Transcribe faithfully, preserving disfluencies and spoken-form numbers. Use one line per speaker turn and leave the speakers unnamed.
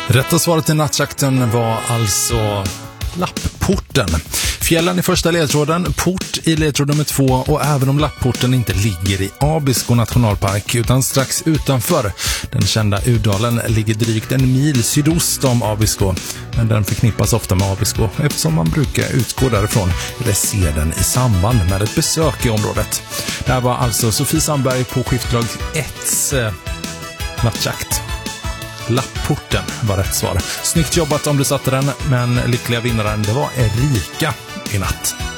Rätta svaret i nattjakten var alltså Lapporten. Fjällen i första ledtråden, port i ledtråd nummer två, och även om Lapporten inte ligger i Abisko nationalpark utan strax utanför. Den kända Urdalen ligger drygt en mil sydost om Abisko, men den förknippas ofta med Abisko eftersom man brukar utgå därifrån eller se den i samband med ett besök i området. Det här var alltså Sofie Sandberg på skiftlag ett eh, nattjakt. Lapporten var rätt svar. Snyggt jobbat om du satte den, men lyckliga vinnaren det var Erika i natt.